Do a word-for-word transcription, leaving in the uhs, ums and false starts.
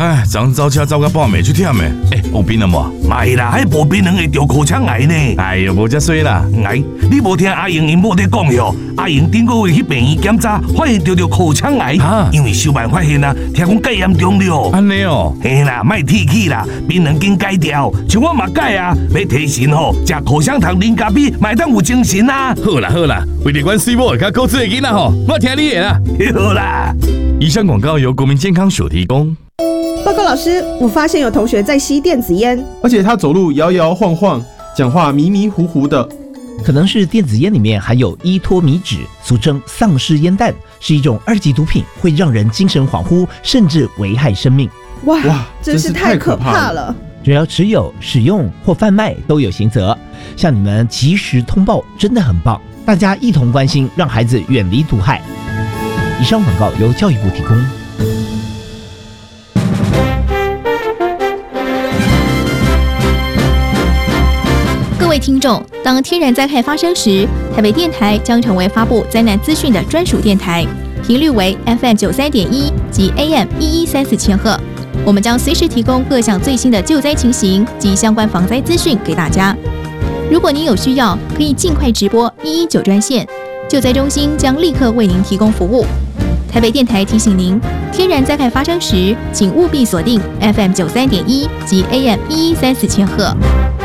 哎，昨早车走到半暝去忝的，哎，有病了无？ 袂啦，迄无病人会得口腔癌呢。 哎呦，无遮衰啦！ 哎，你无听阿英因某在讲哟？阿英顶个月去病院检查，发现得着口腔癌， 啊、 因为小办发现啊，听讲介严重了。 安尼哦， 嘿啦，莫提起啦，病人紧改掉，像我嘛改啊，要提神吼，食口香糖、零咖啡，买当有精神啊。 好啦好啦，为了阮水某甲高智的囡仔吼，我听你的啦。 好啦， 以上广告由国民健康署提供。 报告老师，我发现有同学在吸电子烟， 而且他走路摇摇晃晃，讲话迷迷糊糊的。 可能是电子烟里面含有依托米酯，俗称丧尸烟弹，是一种二级毒品，会让人精神恍惚，甚至危害生命。 哇，哇真是太可怕了！ 只要持有、使用或贩卖都有刑责。向你们及时通报真的很棒，大家一同关心，让孩子远离毒害。以上广告由教育部提供。 各位听众，当天然灾害发生时，台北电台将成为发布灾难资讯的专属电台，频率为 F M 九三点一及 A M 一一三四千赫。我们将随时提供各项最新的救灾情形及相关防灾资讯给大家。如果您有需要，可以尽快直拨一一九专线，救灾中心将立刻为您提供服务。台北电台提醒您，天然灾害发生时，请务必锁定 F M 九三点一及 A M 一一三四千赫。